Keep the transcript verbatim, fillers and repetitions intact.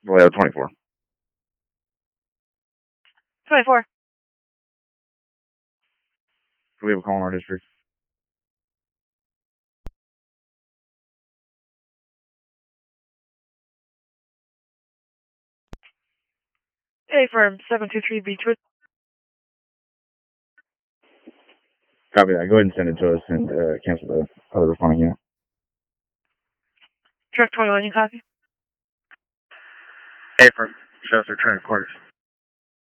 Vallejo twenty-four. twenty-four. Do we have a call in our district? A firm seven two three Beechwood. Copy that. Go ahead and send it to us and uh, cancel the other responding unit. Truck twenty-one, you copy? A firm. Show us their training quarters.